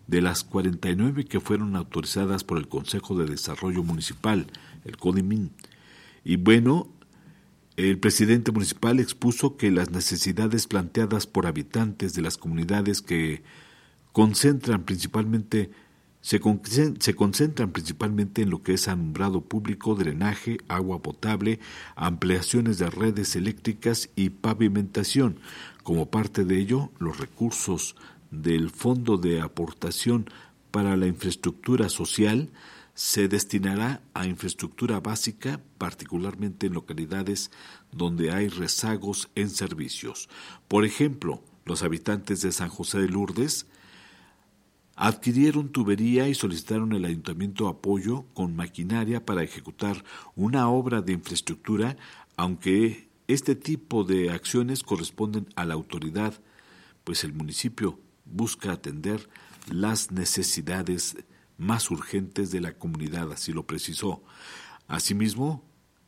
de las 49 que fueron autorizadas por el Consejo de Desarrollo Municipal, el CODIMIN. Y bueno, el presidente municipal expuso que las necesidades planteadas por habitantes de las comunidades que se concentran principalmente en lo que es alumbrado público, drenaje, agua potable, ampliaciones de redes eléctricas y pavimentación. Como parte de ello, los recursos del Fondo de Aportación para la Infraestructura Social se destinará a infraestructura básica, particularmente en localidades donde hay rezagos en servicios. Por ejemplo, los habitantes de San José de Lourdes adquirieron tubería y solicitaron al ayuntamiento apoyo con maquinaria para ejecutar una obra de infraestructura, aunque este tipo de acciones corresponden a la autoridad, pues el municipio busca atender las necesidades más urgentes de la comunidad, así lo precisó. Asimismo,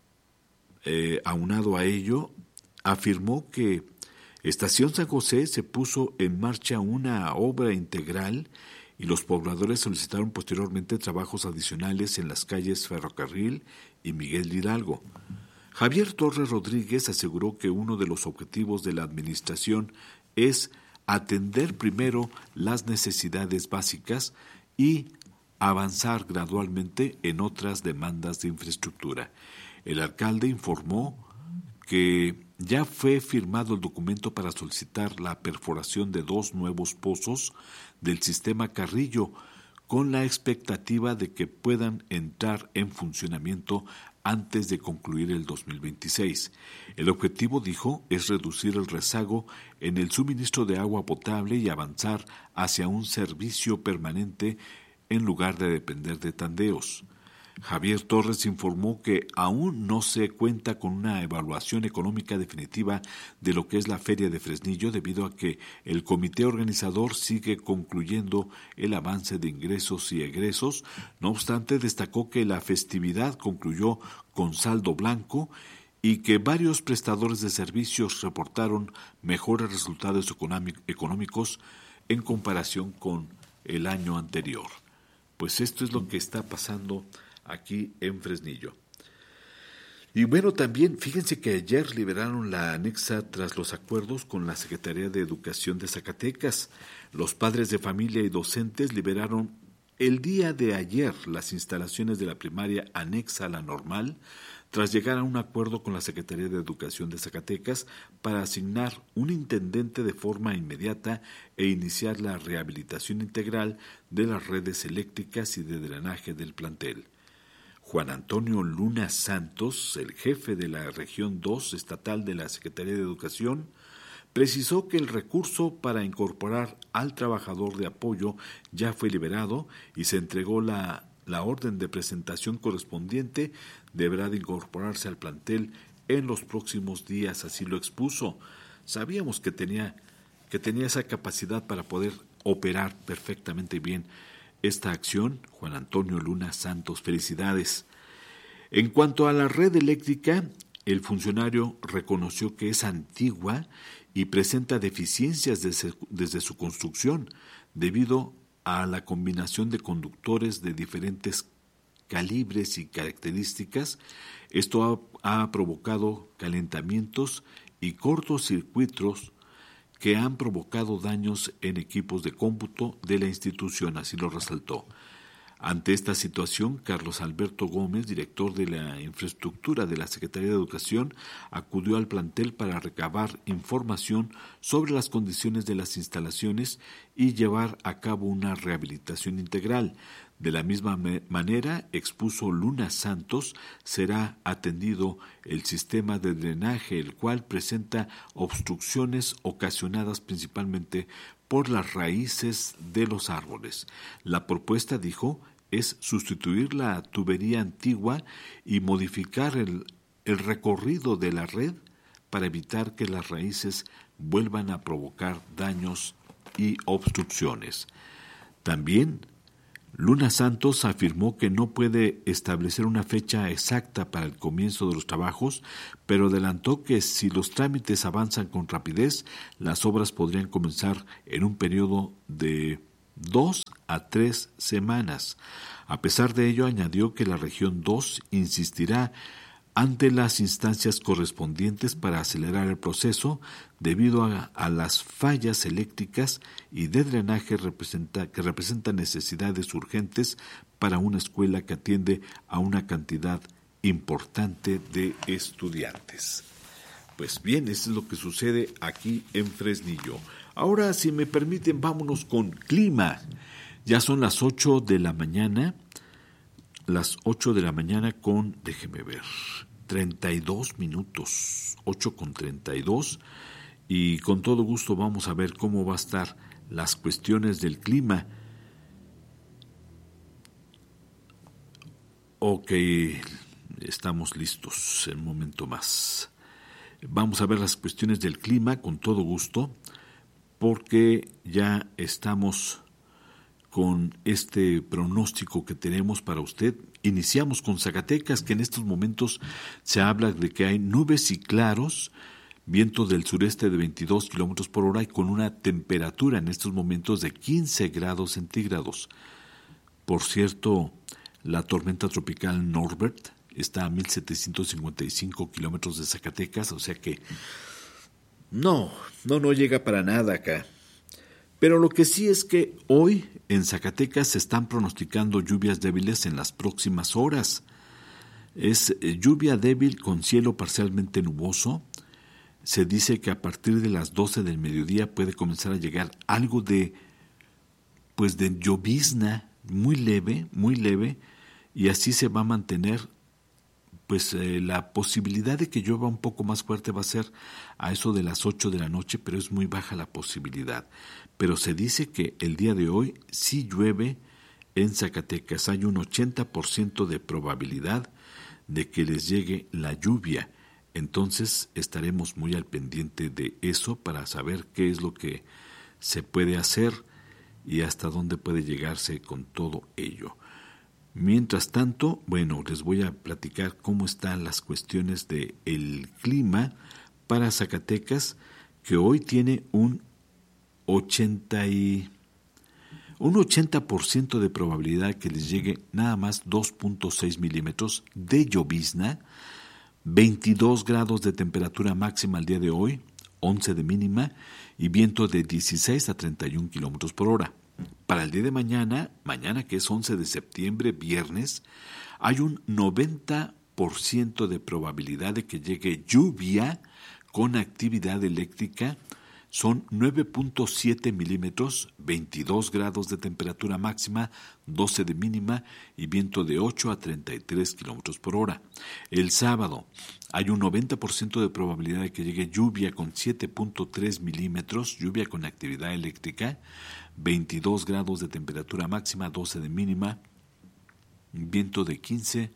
aunado a ello, afirmó que Estación San José se puso en marcha una obra integral y los pobladores solicitaron posteriormente trabajos adicionales en las calles Ferrocarril y Miguel Hidalgo. Javier Torres Rodríguez aseguró que uno de los objetivos de la administración es atender primero las necesidades básicas y avanzar gradualmente en otras demandas de infraestructura. El alcalde informó que ya fue firmado el documento para solicitar la perforación de 2 nuevos pozos del sistema Carrillo, con la expectativa de que puedan entrar en funcionamiento antes de concluir el 2026. El objetivo, dijo, es reducir el rezago en el suministro de agua potable y avanzar hacia un servicio permanente en lugar de depender de tandeos. Javier Torres informó que aún no se cuenta con una evaluación económica definitiva de lo que es la Feria de Fresnillo, debido a que el comité organizador sigue concluyendo el avance de ingresos y egresos. No obstante, destacó que la festividad concluyó con saldo blanco y que varios prestadores de servicios reportaron mejores resultados económicos en comparación con el año anterior. Pues esto es lo que está pasando aquí en Fresnillo. Y bueno, también fíjense que ayer liberaron la anexa tras los acuerdos con la Secretaría de Educación de Zacatecas. Los padres de familia y docentes liberaron el día de ayer las instalaciones de la primaria anexa a la normal, tras llegar a un acuerdo con la Secretaría de Educación de Zacatecas para asignar un intendente de forma inmediata e iniciar la rehabilitación integral de las redes eléctricas y de drenaje del plantel. Juan Antonio Luna Santos, el jefe de la Región 2 estatal de la Secretaría de Educación, precisó que el recurso para incorporar al trabajador de apoyo ya fue liberado y se entregó la orden de presentación correspondiente. Deberá de incorporarse al plantel en los próximos días, así lo expuso. Sabíamos que tenía esa capacidad para poder operar perfectamente bien esta acción. Juan Antonio Luna Santos, felicidades. En cuanto a la red eléctrica, el funcionario reconoció que es antigua y presenta deficiencias desde su construcción, debido a la combinación de conductores de diferentes calibres y características. Esto ha provocado calentamientos y cortocircuitos que han provocado daños en equipos de cómputo de la institución, así lo resaltó. Ante esta situación, Carlos Alberto Gómez, director de la infraestructura de la Secretaría de Educación, acudió al plantel para recabar información sobre las condiciones de las instalaciones y llevar a cabo una rehabilitación integral. De la misma manera, expuso Luna Santos, será atendido el sistema de drenaje, el cual presenta obstrucciones ocasionadas principalmente por las raíces de los árboles. La propuesta, dijo, es sustituir la tubería antigua y modificar el recorrido de la red para evitar que las raíces vuelvan a provocar daños y obstrucciones. También Luna Santos afirmó que no puede establecer una fecha exacta para el comienzo de los trabajos, pero adelantó que si los trámites avanzan con rapidez, las obras podrían comenzar en un periodo de 2 a 3 semanas. A pesar de ello, añadió que la región 2 insistirá ante las instancias correspondientes para acelerar el proceso debido a las fallas eléctricas y de drenaje que representan necesidades urgentes para una escuela que atiende a una cantidad importante de estudiantes. Pues bien, eso es lo que sucede aquí en Fresnillo. Ahora, si me permiten, vámonos con clima. Ya son las 8 de la mañana, con, déjeme ver, 32 minutos, 8:32, y con todo gusto vamos a ver cómo va a estar las cuestiones del clima. Ok, estamos listos, en un momento más. Vamos a ver las cuestiones del clima con todo gusto, porque ya estamos con este pronóstico que tenemos para usted. Iniciamos con Zacatecas, que en estos momentos se habla de que hay nubes y claros, viento del sureste de 22 kilómetros por hora y con una temperatura en estos momentos de 15 grados centígrados. Por cierto, la tormenta tropical Norbert está a 1,755 kilómetros de Zacatecas, o sea que no llega para nada acá. Pero lo que sí es que hoy en Zacatecas se están pronosticando lluvias débiles en las próximas horas. Es lluvia débil con cielo parcialmente nuboso. Se dice que a partir de las 12 del mediodía puede comenzar a llegar algo de llovizna muy leve, y así se va a mantener. La posibilidad de que llueva un poco más fuerte va a ser a eso de las 8 de la noche, pero es muy baja la posibilidad. Pero se dice que el día de hoy sí llueve en Zacatecas. Hay un 80% de probabilidad de que les llegue la lluvia. Entonces estaremos muy al pendiente de eso para saber qué es lo que se puede hacer y hasta dónde puede llegarse con todo ello. Mientras tanto, les voy a platicar cómo están las cuestiones del clima para Zacatecas, que hoy tiene un 80% de probabilidad que les llegue nada más 2.6 milímetros de llovizna, 22 grados de temperatura máxima al día de hoy, 11 de mínima y viento de 16 a 31 kilómetros por hora. Para el día de mañana que es 11 de septiembre, viernes, hay un 90% de probabilidad de que llegue lluvia con actividad eléctrica. Son 9.7 milímetros, 22 grados de temperatura máxima, 12 de mínima y viento de 8 a 33 kilómetros por hora. El sábado hay un 90% de probabilidad de que llegue lluvia con 7.3 milímetros, lluvia con actividad eléctrica, 22 grados de temperatura máxima, 12 de mínima, viento de 15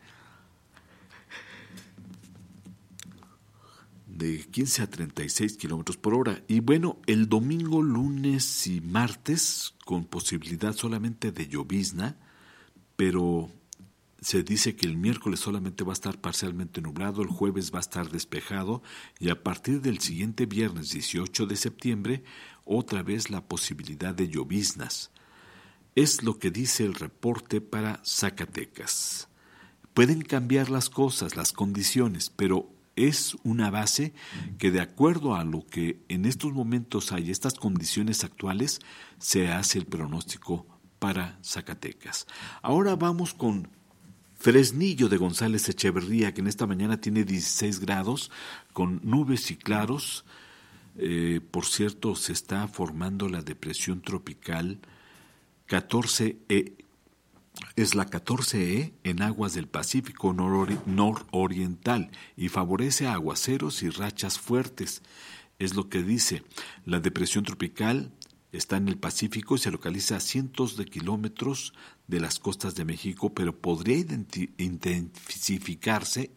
a 36 kilómetros por hora. Y el domingo, lunes y martes, con posibilidad solamente de llovizna, pero se dice que el miércoles solamente va a estar parcialmente nublado, el jueves va a estar despejado y a partir del siguiente viernes 18 de septiembre, otra vez la posibilidad de lloviznas. Es lo que dice el reporte para Zacatecas. Pueden cambiar las cosas, las condiciones, pero es una base que, de acuerdo a lo que en estos momentos hay, estas condiciones actuales, se hace el pronóstico para Zacatecas. Ahora vamos con Fresnillo de González Echeverría, que en esta mañana tiene 16 grados, con nubes y claros. Por cierto, se está formando la depresión tropical 14E. Es la 14E en aguas del Pacífico nororiental y favorece aguaceros y rachas fuertes. Es lo que dice. La depresión tropical está en el Pacífico y se localiza a cientos de kilómetros de las costas de México, pero podría intensificarse,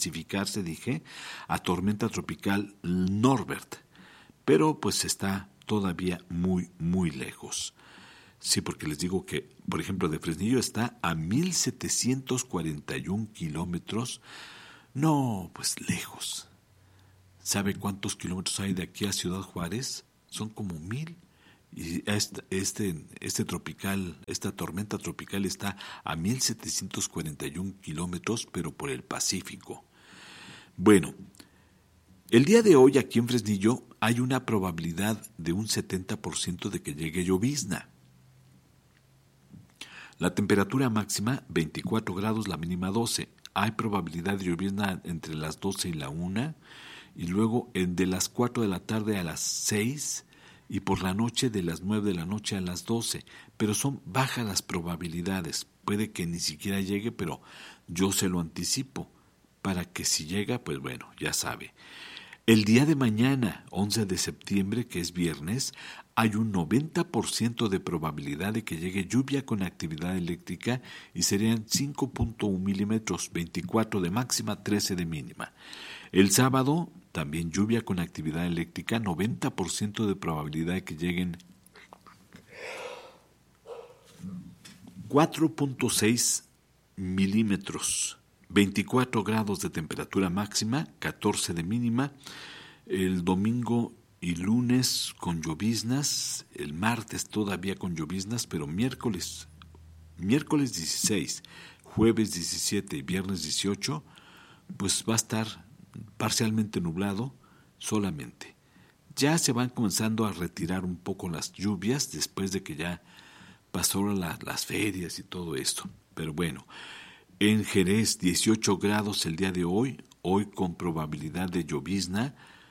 a tormenta tropical Norbert. Pero está todavía muy, muy lejos. Sí, porque les digo que, por ejemplo, de Fresnillo está a 1,741 kilómetros. No, lejos. ¿Sabe cuántos kilómetros hay de aquí a Ciudad Juárez? Son como 1,000. Y este tropical, esta tormenta tropical está a 1,741 kilómetros, pero por el Pacífico. Bueno, el día de hoy aquí en Fresnillo hay una probabilidad de un 70% de que llegue llovizna. La temperatura máxima 24 grados, la mínima 12. Hay probabilidad de llovizna entre las 12 y la 1, y luego de las 4 de la tarde a las 6, y por la noche de las 9 de la noche a las 12. Pero son bajas las probabilidades. Puede que ni siquiera llegue, pero yo se lo anticipo, para que si llega, pues bueno, ya sabe. El día de mañana, 11 de septiembre, que es viernes, hay un 90% de probabilidad de que llegue lluvia con actividad eléctrica y serían 5.1 milímetros, 24 de máxima, 13 de mínima. El sábado, también lluvia con actividad eléctrica, 90% de probabilidad de que lleguen 4.6 milímetros. 24 grados de temperatura máxima, 14 de mínima. El domingo y lunes con lloviznas, el martes todavía con lloviznas, pero miércoles 16, jueves 17 y viernes 18, pues va a estar parcialmente nublado solamente. Ya se van comenzando a retirar un poco las lluvias después de que ya pasaron las ferias y todo esto. Pero bueno, en Jerez 18 grados el día de hoy con probabilidad de llovizna,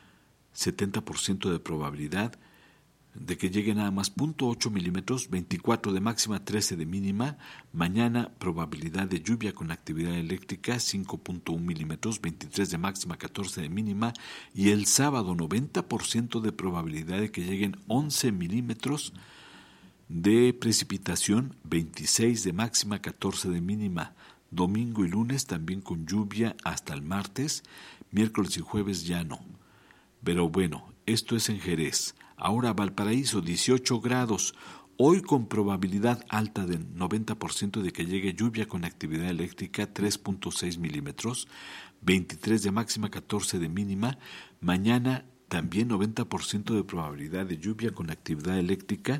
70% de probabilidad de que llegue nada más 0.8 milímetros, 24 de máxima, 13 de mínima. Mañana probabilidad de lluvia con actividad eléctrica, 5.1 milímetros, 23 de máxima, 14 de mínima. Y el sábado 90% de probabilidad de que lleguen 11 milímetros de precipitación, 26 de máxima, 14 de mínima. Domingo y lunes también con lluvia hasta el martes, miércoles y jueves ya no. Pero bueno, esto es en Jerez. Ahora Valparaíso, 18 grados, hoy con probabilidad alta del 90% de que llegue lluvia con actividad eléctrica, 3.6 milímetros, 23 de máxima, 14 de mínima. Mañana también 90% de probabilidad de lluvia con actividad eléctrica,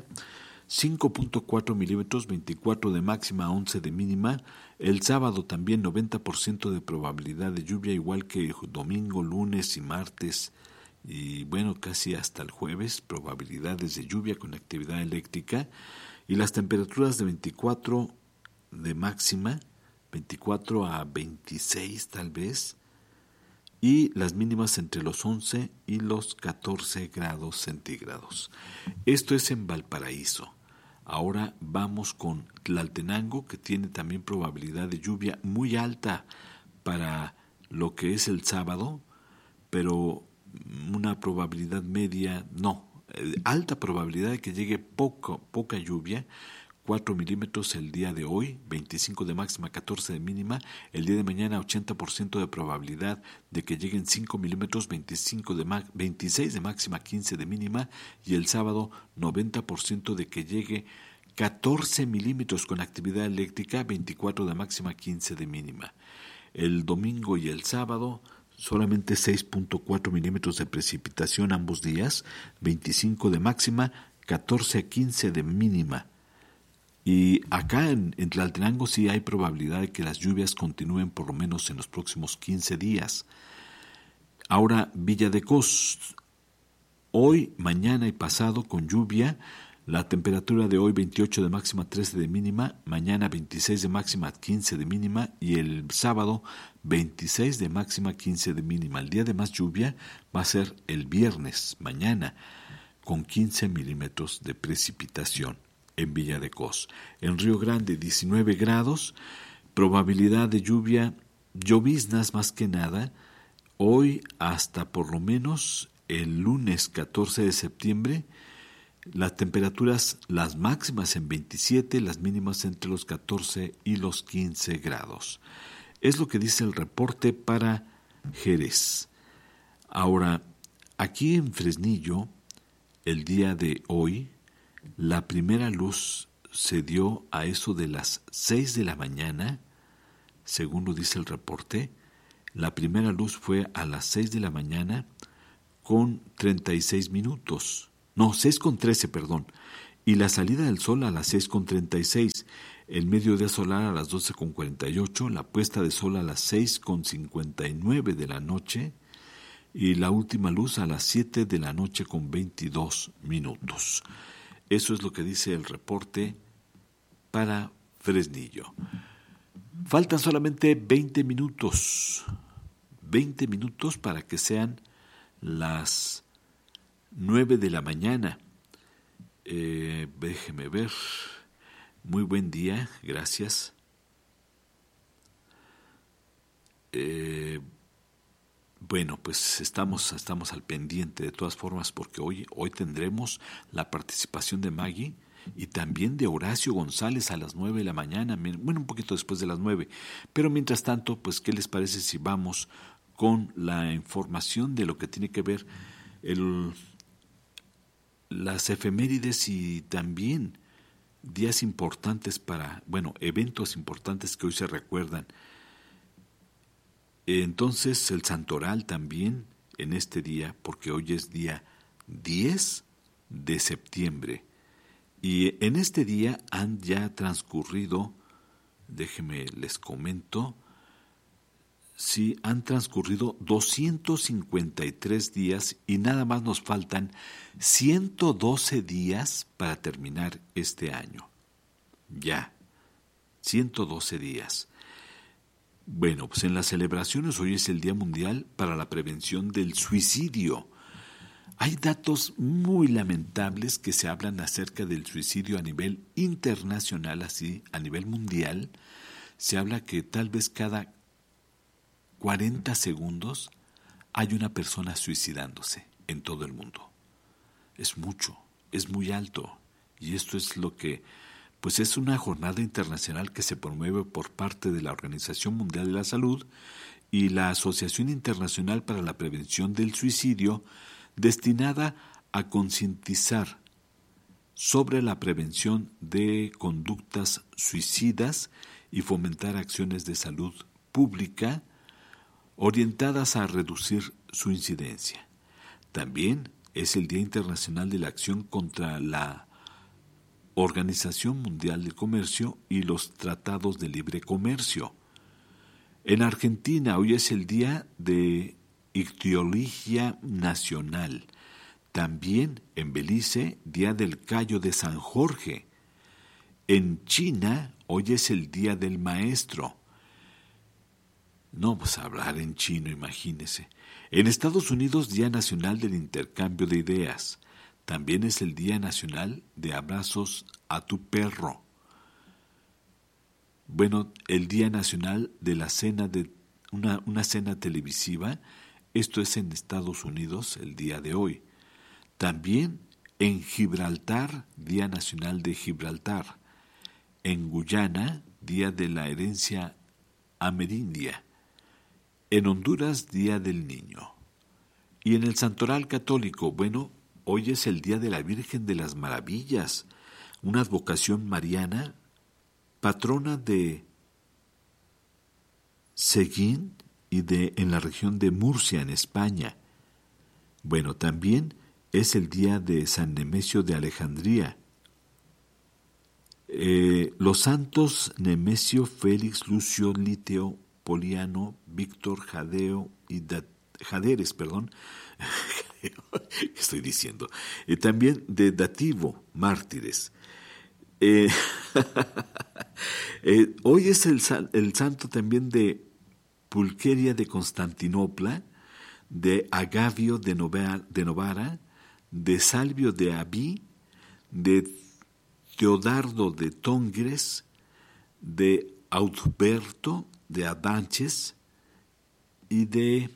5.4 milímetros, 24 de máxima, 11 de mínima. El sábado también 90% de probabilidad de lluvia, igual que domingo, lunes y martes. Y bueno, casi hasta el jueves, probabilidades de lluvia con actividad eléctrica. Y las temperaturas de 24 de máxima, 24 a 26 tal vez. Y las mínimas entre los 11 y los 14 grados centígrados. Esto es en Valparaíso. Ahora vamos con Tlaltenango, que tiene también probabilidad de lluvia muy alta para lo que es el sábado, pero una probabilidad media, alta probabilidad de que llegue poca lluvia, 4 milímetros el día de hoy, 25 de máxima, 14 de mínima. El día de mañana 80% de probabilidad de que lleguen 5 milímetros, 26 de máxima, 15 de mínima. Y el sábado 90% de que llegue 14 milímetros con actividad eléctrica, 24 de máxima, 15 de mínima. El domingo y el sábado solamente 6.4 milímetros de precipitación ambos días, 25 de máxima, 14 a 15 de mínima. Y acá en Tlaltenango sí hay probabilidad de que las lluvias continúen por lo menos en los próximos 15 días. Ahora Villa de Cos, hoy, mañana y pasado con lluvia. La temperatura de hoy 28 de máxima, 13 de mínima, mañana 26 de máxima, 15 de mínima y el sábado 26 de máxima, 15 de mínima. El día de más lluvia va a ser el viernes, mañana, con 15 milímetros de precipitación en Villa de Cos. En Río Grande 19 grados, probabilidad de lluvia, lloviznas más que nada, hoy hasta por lo menos el lunes 14 de septiembre. Las temperaturas, las máximas en 27, las mínimas entre los 14 y los 15 grados. Es lo que dice el reporte para Jerez. Ahora, aquí en Fresnillo, el día de hoy, la primera luz se dio a eso de las 6 de la mañana, según lo dice el reporte. La primera luz fue a las 6 de la mañana con 36 minutos. No, 6:13, perdón. Y la salida del sol a las 6:36. El mediodía solar a las 12:48. La puesta de sol a las 6:59 de la noche. Y la última luz a las 7 de la noche con 22 minutos. Eso es lo que dice el reporte para Fresnillo. Faltan solamente 20 minutos. 20 minutos para que sean las 9 de la mañana. Déjeme ver. Muy buen día, gracias. Bueno, pues estamos al pendiente de todas formas, porque hoy tendremos la participación de Maggie y también de Horacio González a las 9 de la mañana, bueno, un poquito después de las 9. Pero mientras tanto, pues, ¿qué les parece si vamos con la información de lo que tiene que ver las efemérides y también días importantes eventos importantes que hoy se recuerdan? Entonces el santoral también en este día, porque hoy es día 10 de septiembre. Y en este día han ya transcurrido, déjenme les comento, sí, han transcurrido 253 días y nada más nos faltan 112 días para terminar este año. Ya, 112 días. Bueno, pues en las celebraciones hoy es el Día Mundial para la Prevención del Suicidio. Hay datos muy lamentables que se hablan acerca del suicidio a nivel internacional, así a nivel mundial. Se habla que tal vez cada 40 segundos hay una persona suicidándose en todo el mundo. Es mucho, es muy alto. Y esto es lo que, pues es una jornada internacional que se promueve por parte de la Organización Mundial de la Salud y la Asociación Internacional para la Prevención del Suicidio, destinada a concientizar sobre la prevención de conductas suicidas y fomentar acciones de salud pública orientadas a reducir su incidencia. También es el Día Internacional de la Acción contra la Organización Mundial del Comercio y los Tratados de Libre Comercio. En Argentina hoy es el Día de Ictiología Nacional. También en Belice, Día del Cayo de San Jorge. En China hoy es el Día del Maestro. No, pues hablar en chino, imagínese. En Estados Unidos, Día Nacional del Intercambio de Ideas. También es el Día Nacional de Abrazos a tu Perro. Bueno, el Día Nacional de la Cena de una cena televisiva. Esto es en Estados Unidos el día de hoy. También en Gibraltar, Día Nacional de Gibraltar. En Guyana, Día de la Herencia Amerindia. En Honduras, Día del Niño. Y en el Santoral Católico, bueno, hoy es el Día de la Virgen de las Maravillas, una advocación mariana, patrona de Seguín y en la región de Murcia, en España. Bueno, también es el día de San Nemesio de Alejandría. Los santos Nemesio, Félix, Lucio, Liteo, Poliano, Víctor, Jaderes, ¿qué estoy diciendo? También de Dativo, mártires. Hoy es el santo también de Pulqueria de Constantinopla, de Agavio de Novara, de Salvio de Abí, de Teodardo de Tongres, de Audberto de Adanches y de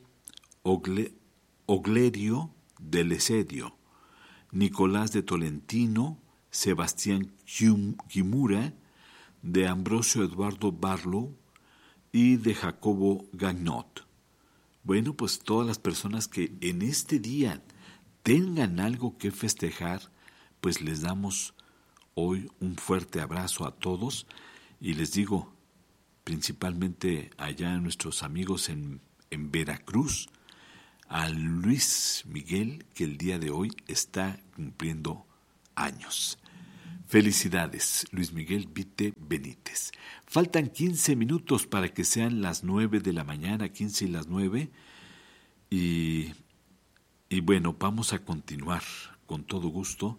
Oglerio de Lesedio, Nicolás de Tolentino, Sebastián Kimura, de Ambrosio Eduardo Barlow y de Jacobo Gagnot. Bueno, pues todas las personas que en este día tengan algo que festejar, pues les damos hoy un fuerte abrazo a todos y les digo, principalmente allá a nuestros amigos en Veracruz, a Luis Miguel, que el día de hoy está cumpliendo años. Felicidades, Luis Miguel Vite Benítez. Faltan 15 minutos para que sean las 9 de la mañana, 15 y las 9. Y bueno, vamos a continuar con todo gusto.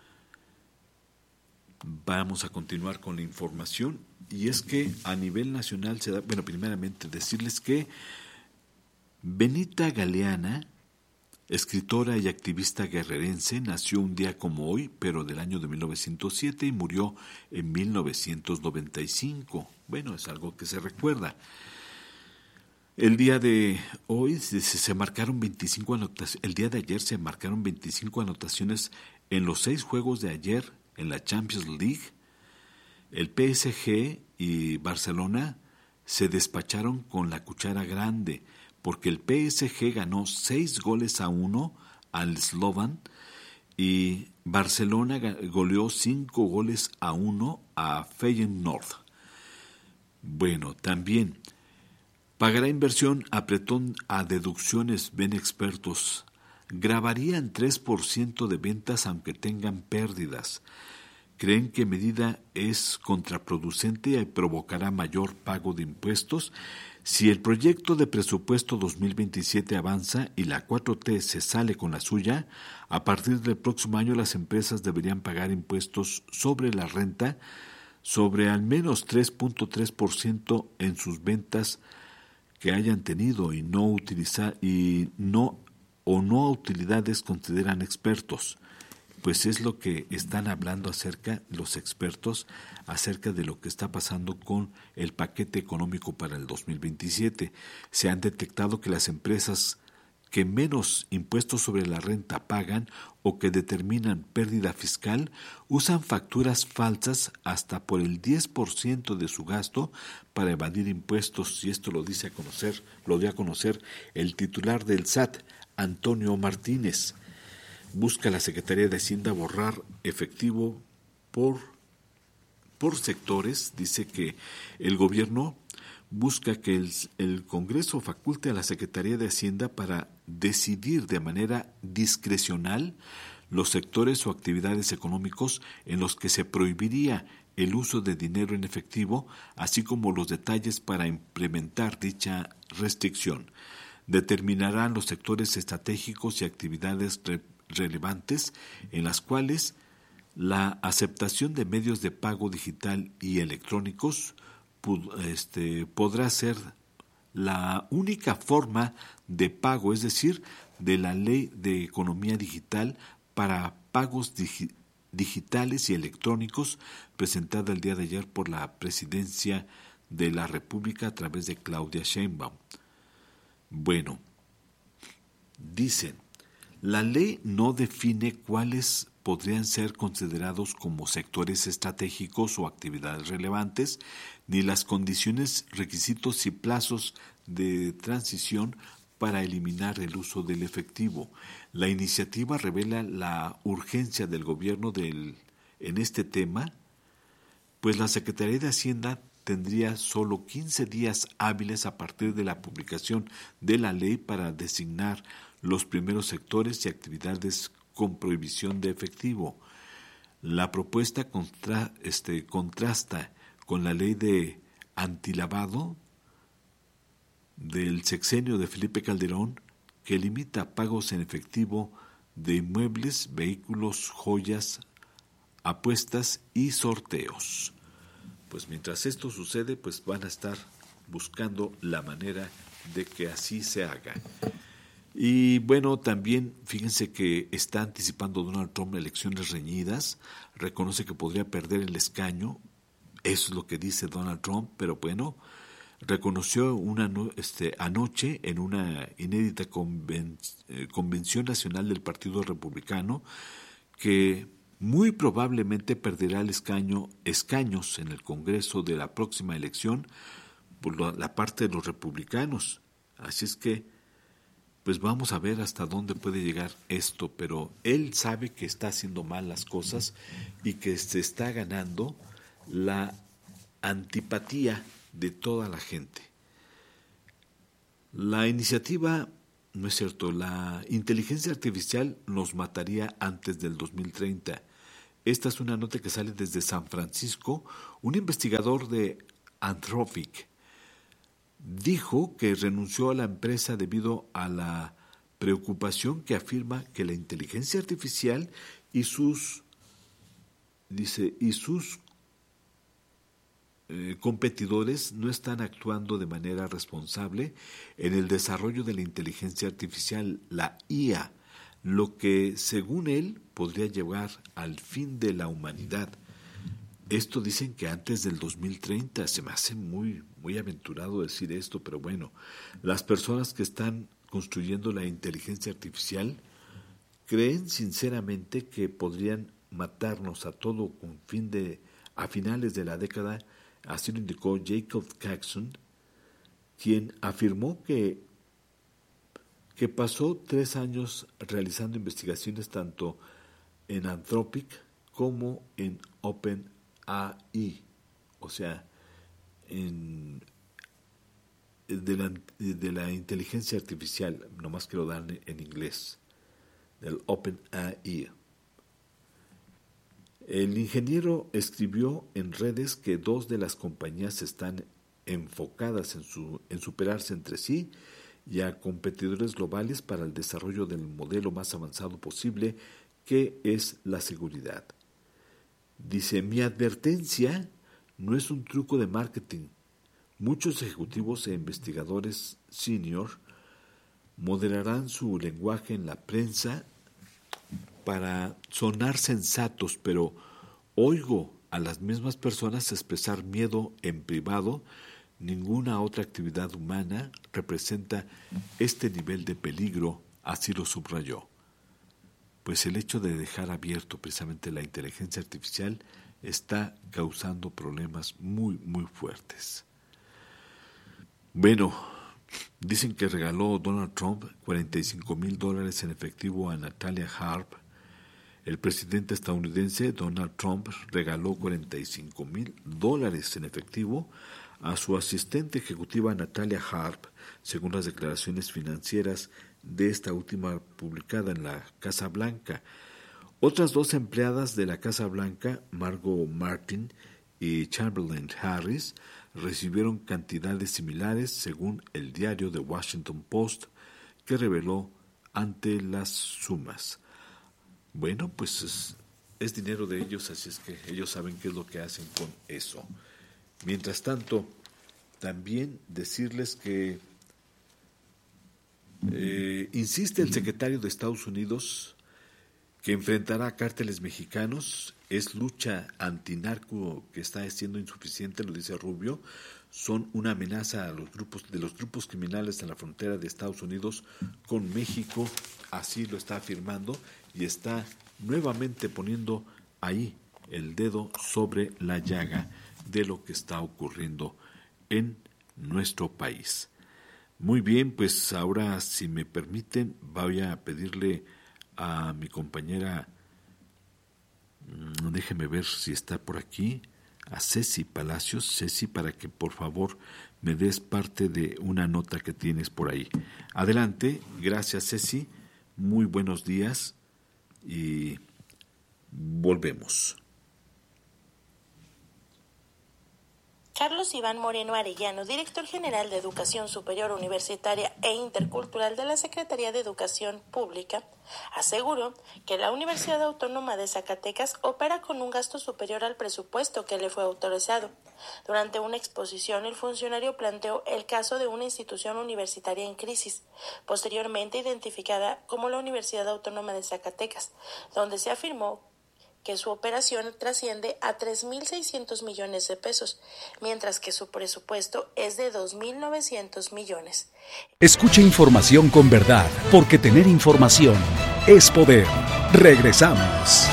Vamos a continuar con la información. Y es que a nivel nacional se da, bueno, primeramente decirles que Benita Galeana, escritora y activista guerrerense, nació un día como hoy, pero del año de 1907 y murió en 1995. Bueno, es algo que se recuerda. El día de hoy se marcaron 25 anotaciones. El día de ayer se marcaron 25 anotaciones en los 6 juegos de ayer en la Champions League. El PSG y Barcelona se despacharon con la cuchara grande, porque el PSG ganó 6-1 al Slovan y Barcelona goleó 5-1 a Feyenoord. Bueno, también pagará inversión, apretón a deducciones, ven expertos. Grabarían 3% de ventas aunque tengan pérdidas. ¿Creen que medida es contraproducente y provocará mayor pago de impuestos? Si el proyecto de presupuesto 2027 avanza y la 4T se sale con la suya, a partir del próximo año las empresas deberían pagar impuestos sobre la renta sobre al menos 3.3% en sus ventas que hayan tenido y no utilidades, consideran expertos. Pues es lo que están hablando los expertos acerca de lo que está pasando con el paquete económico para el 2027. Se han detectado que las empresas que menos impuestos sobre la renta pagan o que determinan pérdida fiscal usan facturas falsas hasta por el 10% de su gasto para evadir impuestos, y esto lo dio a conocer el titular del SAT, Antonio Martínez. Busca la Secretaría de Hacienda borrar efectivo por sectores. Dice que el gobierno busca que el Congreso faculte a la Secretaría de Hacienda para decidir de manera discrecional los sectores o actividades económicos en los que se prohibiría el uso de dinero en efectivo, así como los detalles para implementar dicha restricción. Determinarán los sectores estratégicos y actividades relevantes en las cuales la aceptación de medios de pago digital y electrónicos podrá ser la única forma de pago, es decir, de la Ley de Economía Digital para pagos digitales y electrónicos, presentada el día de ayer por la Presidencia de la República a través de Claudia Sheinbaum. Bueno, dicen, la ley no define cuáles podrían ser considerados como sectores estratégicos o actividades relevantes, ni las condiciones, requisitos y plazos de transición para eliminar el uso del efectivo. La iniciativa revela la urgencia del gobierno en este tema, pues la Secretaría de Hacienda tendría solo 15 días hábiles a partir de la publicación de la ley para designar los primeros sectores y actividades con prohibición de efectivo. La propuesta contrasta con la ley de antilavado del sexenio de Felipe Calderón, que limita pagos en efectivo de inmuebles, vehículos, joyas, apuestas y sorteos. Pues mientras esto sucede, pues van a estar buscando la manera de que así se haga. Y bueno, también fíjense que está anticipando Donald Trump elecciones reñidas, reconoce que podría perder el escaño, eso es lo que dice Donald Trump, pero bueno, reconoció anoche en una inédita convención nacional del Partido Republicano que muy probablemente perderá escaños en el Congreso de la próxima elección por la parte de los republicanos. Así es que pues vamos a ver hasta dónde puede llegar esto, pero él sabe que está haciendo mal las cosas y que se está ganando la antipatía de toda la gente. La iniciativa no es cierto, la inteligencia artificial nos mataría antes del 2030. Esta es una nota que sale desde San Francisco. Un investigador de Anthropic dijo que renunció a la empresa debido a la preocupación que afirma que la inteligencia artificial y sus competidores no están actuando de manera responsable en el desarrollo de la inteligencia artificial, la IA, lo que, según él, podría llevar al fin de la humanidad. Esto dicen que antes del 2030, se me hace muy aventurado decir esto, pero bueno, las personas que están construyendo la inteligencia artificial creen sinceramente que podrían matarnos a todo a finales de la década. Así lo indicó Jacob Jackson, quien afirmó que pasó 3 años realizando investigaciones tanto en Anthropic como en OpenAI, o sea, de la inteligencia artificial, nomás quiero darle en inglés, del OpenAI. El ingeniero escribió en redes que 2 de las compañías están enfocadas en superarse entre sí y a competidores globales para el desarrollo del modelo más avanzado posible, que es la seguridad. Dice, mi advertencia no es un truco de marketing. Muchos ejecutivos e investigadores senior moderarán su lenguaje en la prensa para sonar sensatos, pero oigo a las mismas personas expresar miedo en privado. Ninguna otra actividad humana representa este nivel de peligro, así lo subrayó. Pues el hecho de dejar abierto precisamente la inteligencia artificial está causando problemas muy fuertes. Bueno, dicen que regaló Donald Trump $45,000 en efectivo a Natalia Harp. El presidente estadounidense Donald Trump regaló $45,000 en efectivo a su asistente ejecutiva Natalia Harp, según las declaraciones financieras de esta última publicada en la Casa Blanca. Otras 2 empleadas de la Casa Blanca, Margot Martin y Chamberlain Harris, recibieron cantidades similares, según el diario The Washington Post, que reveló ante las sumas. Bueno, pues es dinero de ellos, así es que ellos saben qué es lo que hacen con eso. Mientras tanto, también decirles que insiste el secretario de Estados Unidos que enfrentará a cárteles mexicanos. Es lucha antinarco que está siendo insuficiente, lo dice Rubio. Son una amenaza a los grupos criminales en la frontera de Estados Unidos con México, así lo está afirmando y está nuevamente poniendo ahí el dedo sobre la llaga de lo que está ocurriendo en nuestro país. Muy bien, pues ahora, si me permiten, voy a pedirle a mi compañera, déjeme ver si está por aquí, a Ceci Palacios. Ceci, para que por favor me des parte de una nota que tienes por ahí. Adelante, gracias Ceci, muy buenos días y volvemos. Carlos Iván Moreno Arellano, director general de Educación Superior Universitaria e Intercultural de la Secretaría de Educación Pública, aseguró que la Universidad Autónoma de Zacatecas opera con un gasto superior al presupuesto que le fue autorizado. Durante una exposición, el funcionario planteó el caso de una institución universitaria en crisis, posteriormente identificada como la Universidad Autónoma de Zacatecas, donde se afirmó que su operación trasciende a 3.600 millones de pesos, mientras que su presupuesto es de 2.900 millones. Escucha información con verdad, porque tener información es poder. Regresamos.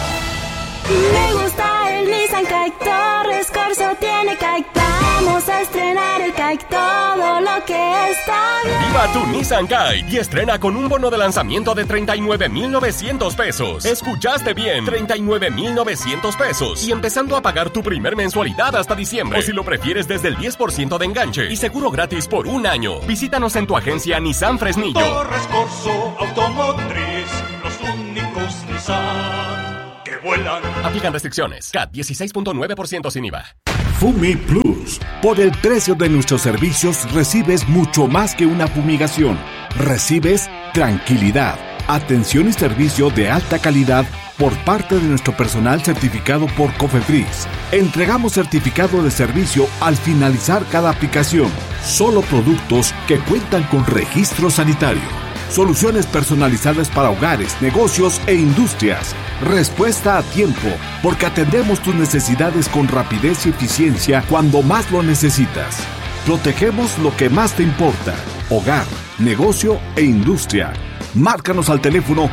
Me gusta el Nissan Kite, Torres Corso tiene Kite. Vamos a estrenar el Kite. Mike todo lo que está bien. Viva tu Nissan Kite y estrena con un bono de lanzamiento de 39,900 pesos. ¿Escuchaste bien? 39,900 pesos. Y empezando a pagar tu primer mensualidad hasta diciembre. O si lo prefieres, desde el 10% de enganche y seguro gratis por un año. Visítanos en tu agencia Nissan Fresnillo. Torres Corso Automotriz, los únicos Nissan que vuelan. Aplican restricciones. CAT 16.9% sin IVA. Fumi Plus. Por el precio de nuestros servicios recibes mucho más que una fumigación. Recibes tranquilidad, atención y servicio de alta calidad por parte de nuestro personal certificado por COFEPRIS. Entregamos certificado de servicio al finalizar cada aplicación. Solo productos que cuentan con registro sanitario. Soluciones personalizadas para hogares, negocios e industrias. Respuesta a tiempo, porque atendemos tus necesidades con rapidez y eficiencia cuando más lo necesitas. Protegemos lo que más te importa: hogar, negocio e industria. Márcanos al teléfono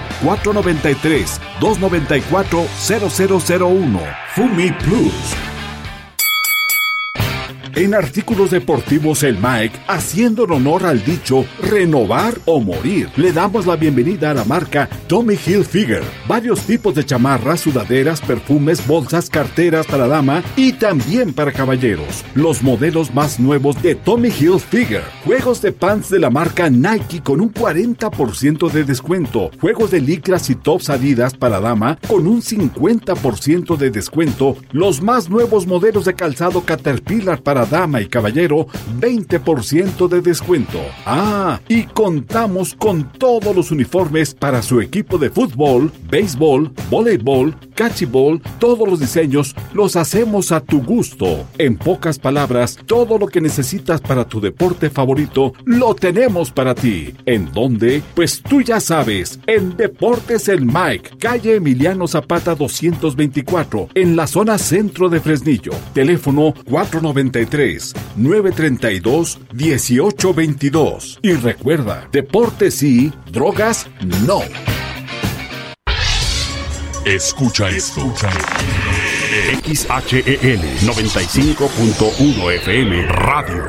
493-294-0001. Fumi Plus. En artículos deportivos El Mike, haciendo honor al dicho renovar o morir, le damos la bienvenida a la marca Tommy Hilfiger. Varios tipos de chamarras, sudaderas, perfumes, bolsas, carteras para dama y también para caballeros. Los modelos más nuevos de Tommy Hilfiger. Juegos de pants de la marca Nike con un 40% de descuento. Juegos de licras y tops Adidas para dama con un 50% de descuento. Los más nuevos modelos de calzado Caterpillar para dama y caballero, 20% de descuento. Y contamos con todos los uniformes para su equipo de fútbol, béisbol, voleibol, cachibol. Todos los diseños los hacemos a tu gusto. En pocas palabras, todo lo que necesitas para tu deporte favorito lo tenemos para ti. ¿En dónde? Pues tú ya sabes, en Deportes El Mike, calle Emiliano Zapata 224, en la zona centro de Fresnillo. Teléfono 493-932-1822. Y recuerda, deporte sí, drogas no. Escucha esto. XHEL 95.1 FM Radio.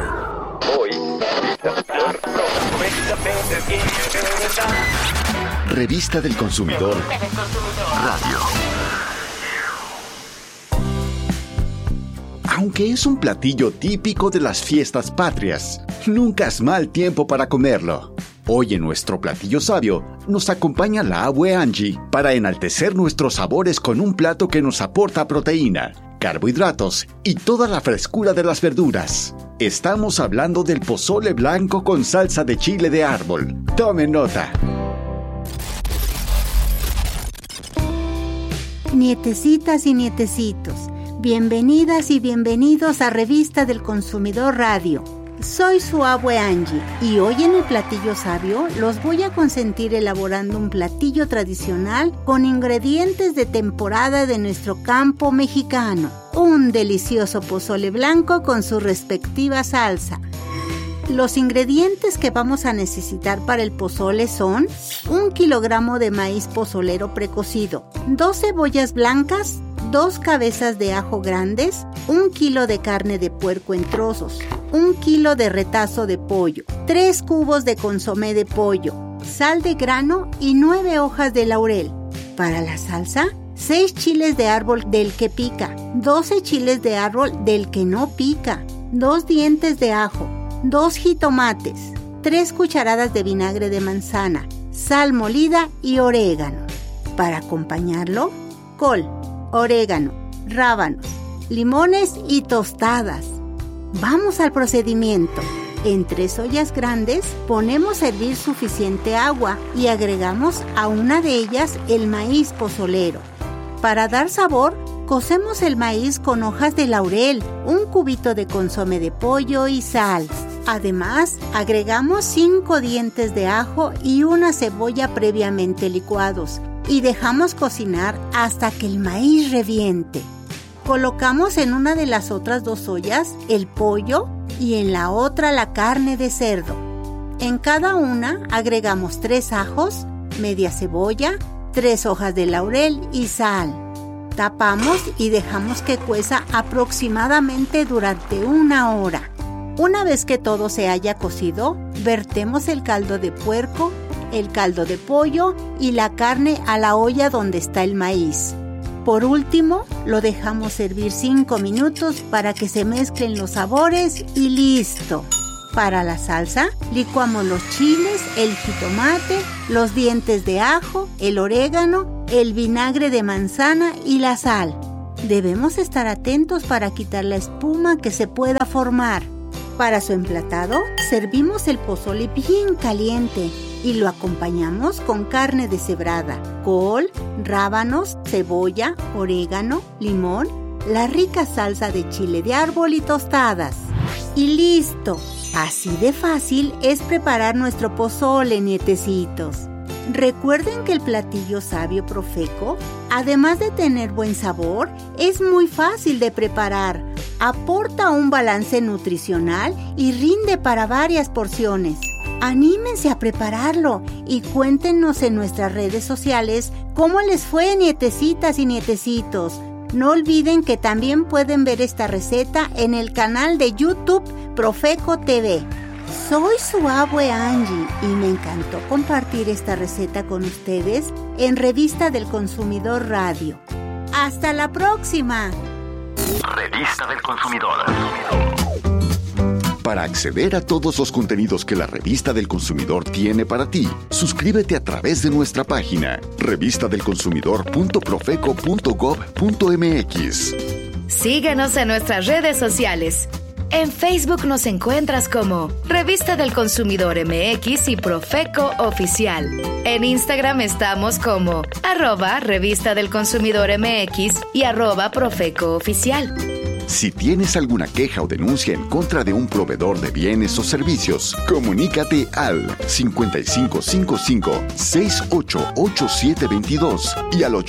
Revista del Consumidor Radio. Aunque es un platillo típico de las fiestas patrias, nunca es mal tiempo para comerlo. Hoy en nuestro platillo sabio nos acompaña la abue Angie para enaltecer nuestros sabores con un plato que nos aporta proteína, carbohidratos y toda la frescura de las verduras. Estamos hablando del pozole blanco con salsa de chile de árbol. Tomen nota. Nietecitas y nietecitos, bienvenidas y bienvenidos a Revista del Consumidor Radio. Soy su abue Angie y hoy en el platillo sabio los voy a consentir elaborando un platillo tradicional con ingredientes de temporada de nuestro campo mexicano. Un delicioso pozole blanco con su respectiva salsa. Los ingredientes que vamos a necesitar para el pozole son 1 kilogramo de maíz pozolero precocido, 2 cebollas blancas, 2 cabezas de ajo grandes, 1 kilo de carne de puerco en trozos, 1 kilo de retazo de pollo, 3 cubos de consomé de pollo, sal de grano y 9 hojas de laurel. Para la salsa, 6 chiles de árbol del que pica, 12 chiles de árbol del que no pica, 2 dientes de ajo, 2 jitomates, 3 cucharadas de vinagre de manzana, sal molida y orégano. Para acompañarlo, col, orégano, rábanos, limones y tostadas. Vamos al procedimiento. En 3 ollas grandes ponemos a hervir suficiente agua y agregamos a una de ellas el maíz pozolero. Para dar sabor, cocemos el maíz con hojas de laurel, 1 cubito de consomé de pollo y sal. Además, agregamos 5 dientes de ajo y una cebolla previamente licuados y dejamos cocinar hasta que el maíz reviente. Colocamos en una de las otras 2 ollas el pollo y en la otra la carne de cerdo. En cada una agregamos 3 ajos, media cebolla, 3 hojas de laurel y sal. Tapamos y dejamos que cueza aproximadamente durante 1 hora. Una vez que todo se haya cocido, vertemos el caldo de puerco, el caldo de pollo y la carne a la olla donde está el maíz. Por último, lo dejamos hervir 5 minutos para que se mezclen los sabores y listo. Para la salsa, licuamos los chiles, el jitomate, los dientes de ajo, el orégano, el vinagre de manzana y la sal. Debemos estar atentos para quitar la espuma que se pueda formar. Para su emplatado, servimos el pozole bien caliente y lo acompañamos con carne deshebrada, col, rábanos, cebolla, orégano, limón, la rica salsa de chile de árbol y tostadas. Y listo. Así de fácil es preparar nuestro pozole, nietecitos. Recuerden que el platillo sabio Profeco, además de tener buen sabor, es muy fácil de preparar. Aporta un balance nutricional y rinde para varias porciones. Anímense a prepararlo y cuéntenos en nuestras redes sociales cómo les fue, nietecitas y nietecitos. No olviden que también pueden ver esta receta en el canal de YouTube Profeco TV. Soy su abue Angie y me encantó compartir esta receta con ustedes en Revista del Consumidor Radio. ¡Hasta la próxima! Revista del Consumidor. Para acceder a todos los contenidos que la Revista del Consumidor tiene para ti, suscríbete a través de nuestra página revistadelconsumidor.profeco.gov.mx. Síguenos en nuestras redes sociales. En Facebook nos encuentras como Revista del Consumidor MX y Profeco Oficial. En Instagram estamos como @Revista del Consumidor MX y @Profeco Oficial. Si tienes alguna queja o denuncia en contra de un proveedor de bienes o servicios, comunícate al 5555-688722 y al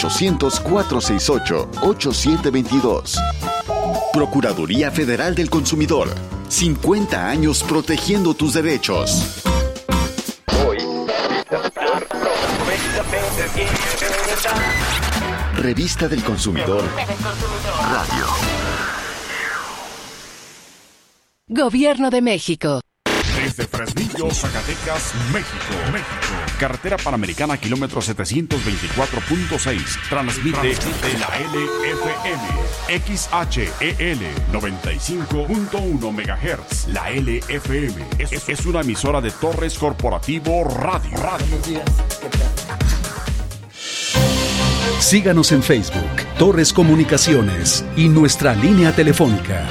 800-468-8722. Procuraduría Federal del Consumidor. 50 años protegiendo tus derechos. Revista del Consumidor Radio. Gobierno de México. Desde Fresnillo, Zacatecas, México. Carretera Panamericana, kilómetro 724.6. Transmite la LFM. XHEL 95.1 MHz. La LFM es una emisora de Torres Corporativo Radio. Síganos en Facebook, Torres Comunicaciones y nuestra línea telefónica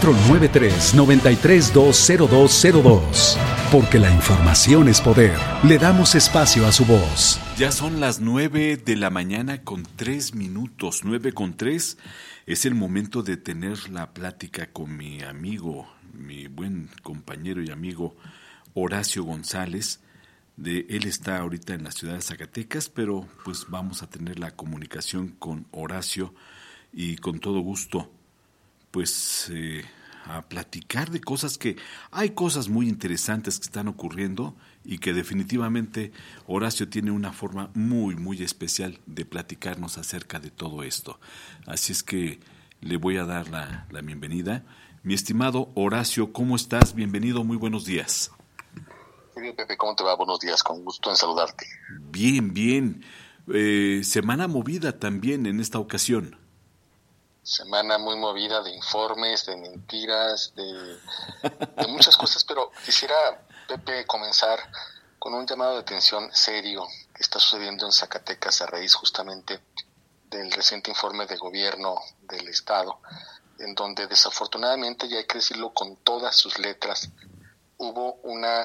493-9320202. Porque la información es poder. Le damos espacio a su voz. Ya son las 9 de la mañana con 3 minutos. 9:03 es el momento de tener la plática con mi amigo, mi buen compañero y amigo Horacio González. Él está ahorita en la ciudad de Zacatecas, pero pues vamos a tener la comunicación con Horacio y con todo gusto pues a platicar de cosas que hay cosas muy interesantes que están ocurriendo y que definitivamente Horacio tiene una forma muy muy especial de platicarnos acerca de todo esto. Así es que le voy a dar la bienvenida. Mi estimado Horacio, ¿cómo estás? Bienvenido, muy buenos días. Bien, Pepe, ¿cómo te va? Buenos días, con gusto en saludarte. Bien. Semana movida también en esta ocasión. Semana muy movida de informes, de mentiras, de muchas cosas, pero quisiera, Pepe, comenzar con un llamado de atención serio que está sucediendo en Zacatecas a raíz justamente del reciente informe de gobierno del Estado, en donde desafortunadamente, y hay que decirlo con todas sus letras, hubo una...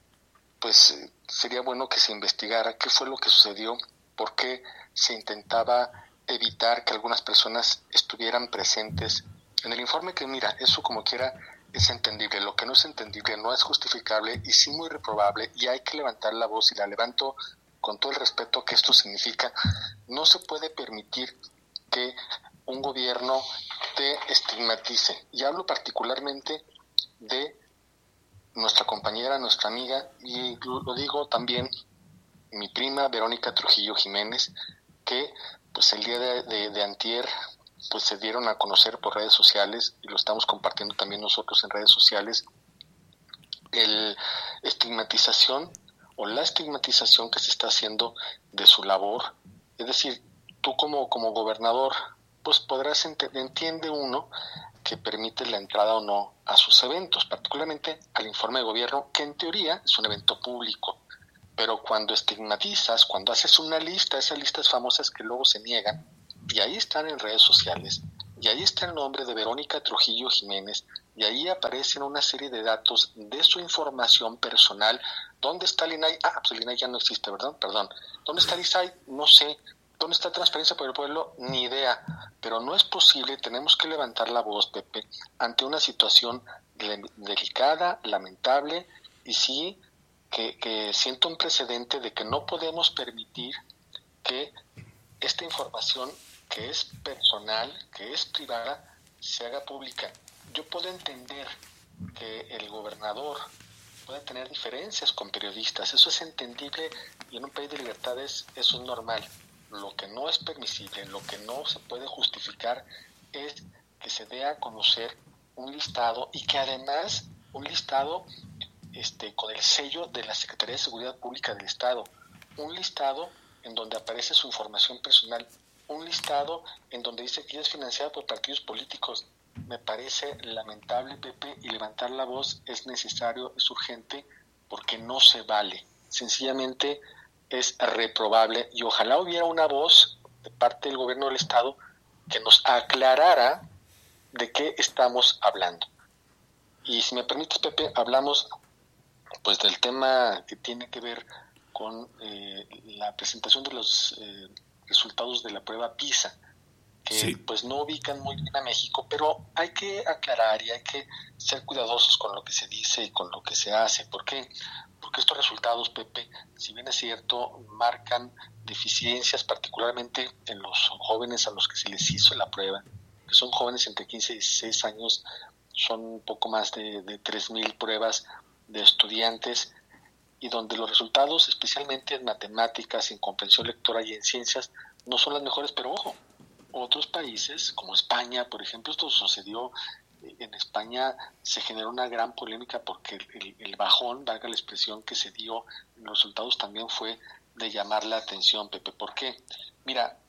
pues sería bueno que se investigara qué fue lo que sucedió, por qué se intentaba evitar que algunas personas estuvieran presentes en el informe, que mira, eso como quiera es entendible, lo que no es entendible no es justificable y sí muy reprobable, y hay que levantar la voz, y la levanto con todo el respeto que esto significa. No se puede permitir que un gobierno te estigmatice, y hablo particularmente de nuestra compañera, nuestra amiga, y lo digo también mi prima Verónica Trujillo Jiménez, que pues el día de antier pues se dieron a conocer por redes sociales, y lo estamos compartiendo también nosotros en redes sociales, estigmatización o la estigmatización que se está haciendo de su labor. Es decir, tú como gobernador, pues podrás entiende uno que permite la entrada o no a sus eventos, particularmente al informe de gobierno, que en teoría es un evento público. Pero cuando estigmatizas, cuando haces una lista, esas listas famosas que luego se niegan, y ahí están en redes sociales, y ahí está el nombre de Verónica Trujillo Jiménez, y ahí aparecen una serie de datos de su información personal. ¿Dónde está el INAI? Pues el INAI ya no existe, ¿verdad? Perdón. ¿Dónde está el ISAI? No sé. ¿Dónde está Transparencia por el Pueblo? Ni idea. Pero no es posible, tenemos que levantar la voz, Pepe, ante una situación delicada, lamentable, y sí que siento un precedente de que no podemos permitir que esta información que es personal, que es privada, se haga pública. Yo puedo entender que el gobernador pueda tener diferencias con periodistas, eso es entendible, y en un país de libertades eso es normal. Lo que no es permisible, lo que no se puede justificar es que se dé a conocer un listado, y que además un listado con el sello de la Secretaría de Seguridad Pública del Estado, un listado en donde aparece su información personal, un listado en donde dice que es financiada por partidos políticos. Me parece lamentable, Pepe, y levantar la voz es necesario, es urgente, porque no se vale. Sencillamente es reprobable, y ojalá hubiera una voz de parte del gobierno del Estado que nos aclarara de qué estamos hablando. Y si me permites, Pepe, hablamos pues del tema que tiene que ver con la presentación de los resultados de la prueba PISA, que sí, pues no ubican muy bien a México, pero hay que aclarar y hay que ser cuidadosos con lo que se dice y con lo que se hace. ¿Por qué? Porque estos resultados, Pepe, si bien es cierto, marcan deficiencias, particularmente en los jóvenes a los que se les hizo la prueba, que son jóvenes entre 15 y 16 años, son un poco más de 3,000 pruebas de estudiantes, y donde los resultados, especialmente en matemáticas, en comprensión lectora y en ciencias, no son las mejores. Pero ojo, otros países, como España, por ejemplo, esto sucedió en España, se generó una gran polémica porque el bajón, valga la expresión, que se dio en los resultados también fue de llamar la atención, Pepe. ¿Por qué? Mira,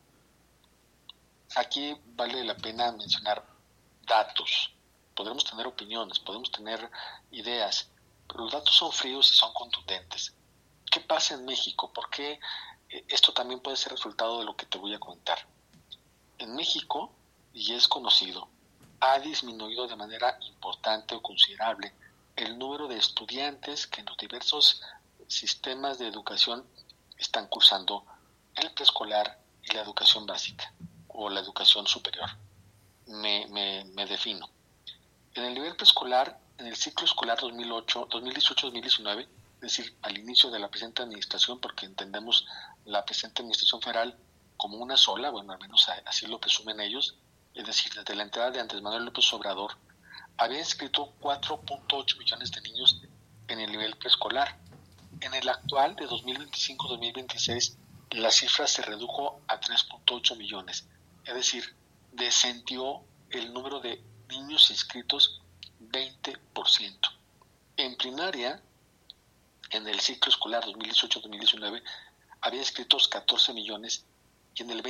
aquí vale la pena mencionar datos. Podremos tener opiniones, podemos tener ideas, pero los datos son fríos y son contundentes. ¿Qué pasa en México? ¿Por qué esto también puede ser resultado de lo que te voy a contar? En México, y es conocido, ha disminuido de manera importante o considerable el número de estudiantes que en los diversos sistemas de educación están cursando el preescolar y la educación básica o la educación superior. Me defino. En el nivel preescolar, en el ciclo escolar 2018-2019, es decir, al inicio de la presente administración, porque entendemos la presente administración federal como una sola, bueno, al menos así lo presumen ellos, es decir, desde la entrada de Andrés Manuel López Obrador, había inscrito 4.8 millones de niños en el nivel preescolar. En el actual, de 2025-2026, la cifra se redujo a 3.8 millones, es decir, descendió el número de niños inscritos 20%. En primaria, en el ciclo escolar 2018-2019, había inscritos 14 millones y en el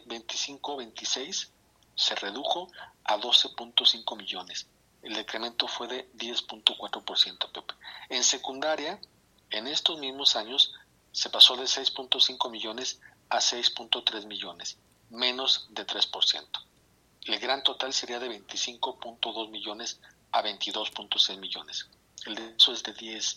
2025-26 se redujo a 12.5 millones. El decremento fue de 10.4%, Pepe. En secundaria, en estos mismos años, se pasó de 6.5 millones a 6.3 millones, menos de 3%. El gran total sería de 25.2 millones a 22.6 millones. El de eso es de 10%.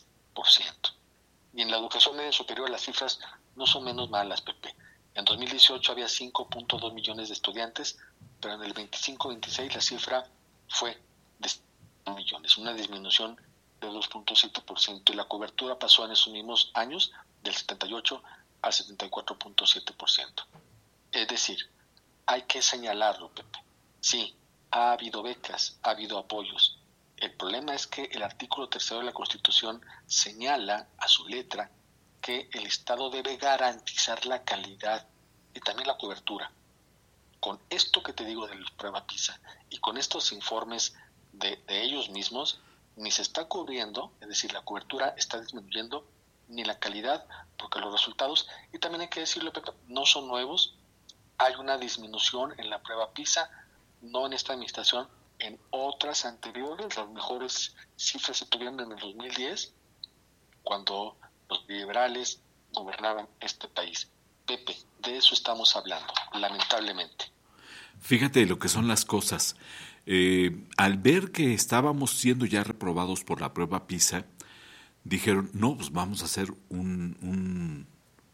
Y en la educación media superior las cifras no son menos malas, Pepe. En 2018 había 5.2 millones de estudiantes, pero en el 25-26 la cifra fue de 5 millones, una disminución de 2.7%, y la cobertura pasó en esos mismos años del 78 al 74.7%. Es decir, hay que señalarlo, Pepe. Sí, ha habido becas, ha habido apoyos. El problema es que el artículo 3 de la Constitución señala a su letra que el Estado debe garantizar la calidad y también la cobertura. Con esto que te digo de la prueba PISA y con estos informes de ellos mismos, ni se está cubriendo, es decir, la cobertura está disminuyendo, ni la calidad, porque los resultados, y también hay que decirlo, Pepe, no son nuevos. Hay una disminución en la prueba PISA, no en esta administración, en otras anteriores. Las mejores cifras se tuvieron en el 2010, cuando los liberales gobernaban este país. Pepe, de eso estamos hablando, lamentablemente. Fíjate lo que son las cosas. Al ver que estábamos siendo ya reprobados por la prueba PISA, dijeron, no, pues vamos a hacer una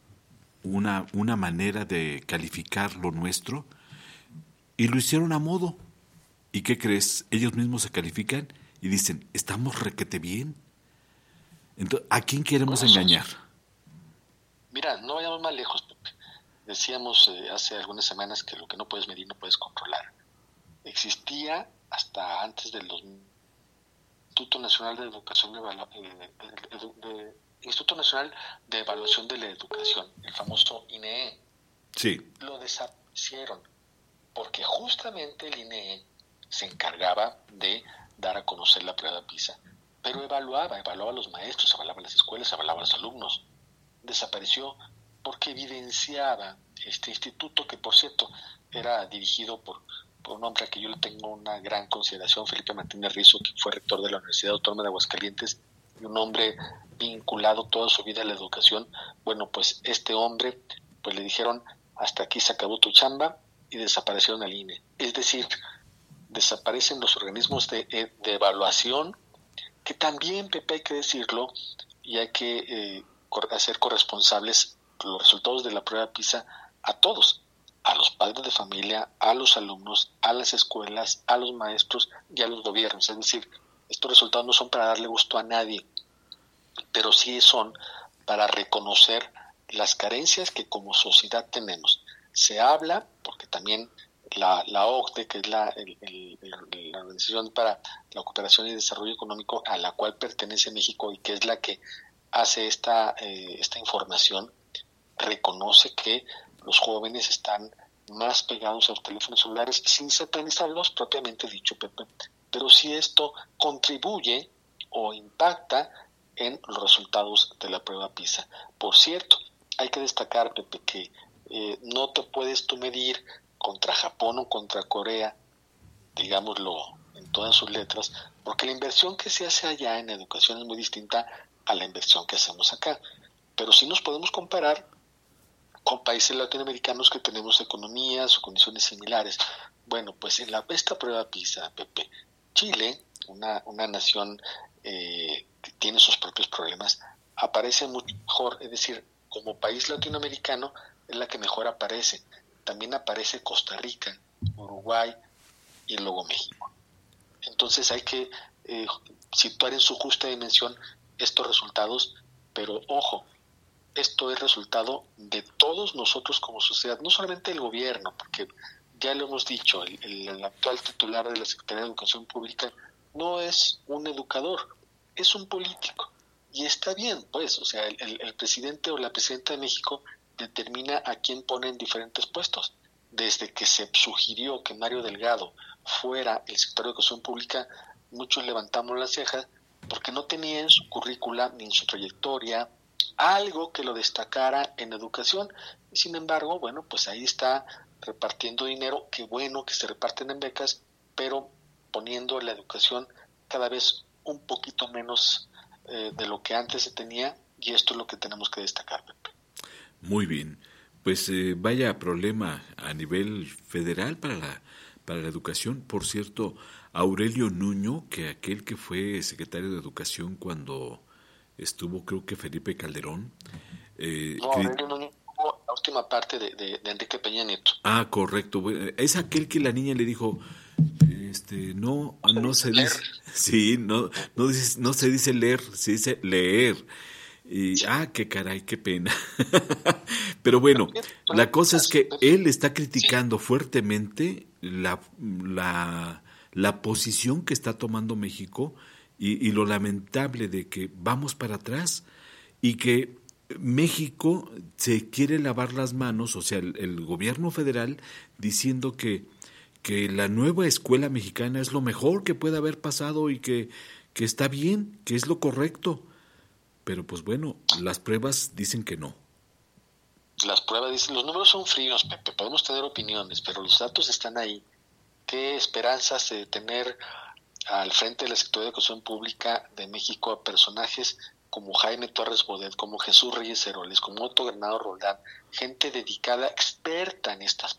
manera de calificar lo nuestro, y lo hicieron a modo. ¿Y qué crees? Ellos mismos se califican y dicen, estamos requete bien. Entonces, ¿a quién queremos engañar? Mira, no vayamos más lejos, Pepe. Decíamos hace algunas semanas que lo que no puedes medir no puedes controlar. Existía hasta antes del 2000 Instituto Nacional de Educación Instituto Nacional de Evaluación de la Educación, el famoso INEE. Sí. Lo desaparecieron porque justamente el INEE se encargaba de dar a conocer la prueba PISA, pero evaluaba a los maestros, evaluaba a las escuelas, evaluaba a los alumnos. Desapareció porque evidenciaba este instituto, que por cierto era dirigido por un hombre al que yo le tengo una gran consideración, Felipe Martínez Rizo, que fue rector de la Universidad Autónoma de Aguascalientes, y un hombre vinculado toda su vida a la educación. Bueno, pues este hombre, pues le dijeron, hasta aquí se acabó tu chamba, y desaparecieron el INE. Es decir, desaparecen los organismos de evaluación, que también, Pepe, hay que decirlo, y hay que hacer corresponsables los resultados de la prueba PISA a todos, a los padres de familia, a los alumnos, a las escuelas, a los maestros y a los gobiernos. Es decir, estos resultados no son para darle gusto a nadie, pero sí son para reconocer las carencias que como sociedad tenemos. Se habla, porque también la OCDE, que es la Organización para la Cooperación y Desarrollo Económico, a la cual pertenece México y que es la que hace esta información, reconoce que los jóvenes están más pegados a los teléfonos celulares sin satanizarlos propiamente dicho, Pepe. Pero si esto contribuye o impacta en los resultados de la prueba PISA. Por cierto, hay que destacar, Pepe, que no te puedes tú medir contra Japón o contra Corea, digámoslo en todas sus letras, porque la inversión que se hace allá en educación es muy distinta a la inversión que hacemos acá. Pero sí nos podemos comparar con países latinoamericanos que tenemos economías o condiciones similares. Bueno, pues en esta prueba PISA, Pepe, Chile, una nación que tiene sus propios problemas, aparece mucho mejor. Es decir, como país latinoamericano es la que mejor aparece. También aparece Costa Rica, Uruguay y luego México. Entonces hay que situar en su justa dimensión estos resultados, pero ojo, esto es resultado de todos nosotros como sociedad, no solamente el gobierno, porque ya lo hemos dicho, el actual titular de la Secretaría de Educación Pública no es un educador, es un político. Y está bien, pues, o sea, el presidente o la presidenta de México determina a quién pone en diferentes puestos. Desde que se sugirió que Mario Delgado fuera el secretario de Educación Pública, muchos levantamos las cejas porque no tenía en su currícula ni en su trayectoria algo que lo destacara en educación. Y sin embargo, bueno, pues ahí está repartiendo dinero. Qué bueno que se reparten en becas, pero poniendo la educación cada vez un poquito menos de lo que antes se tenía, y esto es lo que tenemos que destacar, Pepe. Muy bien, pues vaya problema a nivel federal para la educación. Por cierto, Aurelio Nuño, que aquel que fue secretario de Educación cuando estuvo, creo que Felipe Calderón. Aurelio Nuño, la última parte de Enrique Peña Nieto. Ah, correcto. Es aquel que la niña le dijo, no se dice, sí, no se dice leer, se dice leer. Y qué caray, qué pena. Pero bueno, la cosa es que él está criticando fuertemente la posición que está tomando México y lo lamentable de que vamos para atrás y que México se quiere lavar las manos, o sea, el gobierno federal diciendo que la nueva escuela mexicana es lo mejor que puede haber pasado y que que está bien, que es lo correcto, pero pues bueno, las pruebas dicen que no. Las pruebas dicen, los números son fríos, Pepe, podemos tener opiniones, pero los datos están ahí. ¿Qué esperanzas de tener al frente de la Secretaría de Educación Pública de México a personajes como Jaime Torres Bodet, como Jesús Reyes Heroles, como Otto Granado Roldán, gente dedicada, experta en este